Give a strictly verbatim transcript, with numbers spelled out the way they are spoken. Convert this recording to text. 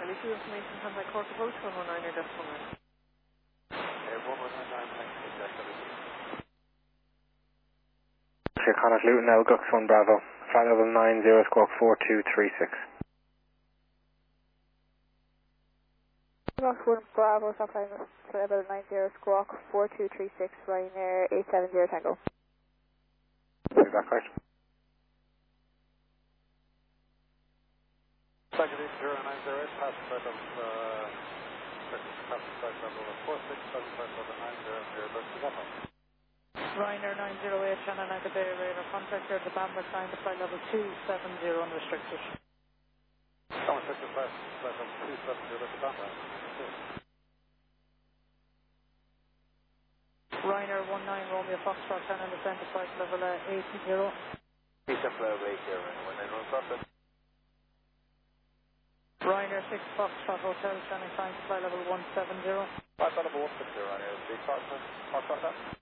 Charlie two information contact Cork approach one one nine or decimal nine. Uh, one one nine nine, thanks for the Sir Connacht Luton, L Gux one Bravo. Flight level nine zero squawk four two three six. Gux one Bravo, stop flight level nine zero squawk four two three six, Ryanair eight seven zero Tango. Is that correct? Second zero nine zero eight, pass flight level, uh, pass flight level four six seven five level nine zero zero, but you got that. Ryanair nine zero eight, Shannon nine Bay radar contact here, the Bamber sign to flight level two seven zero unrestricted. Someone took the flight, flight level two seven zero to Bamber. Ryanair one nine Romeo Foxtrot, Shannon descend to flight level uh, eighty. Peace and flow eight zero, one nine one Foxtrot. Ryanair six Foxtrot Hotel, Shannon sign to flight level one seven zero. Flight level one six zero, Ryanair, big Foxtrot, Foxtrot.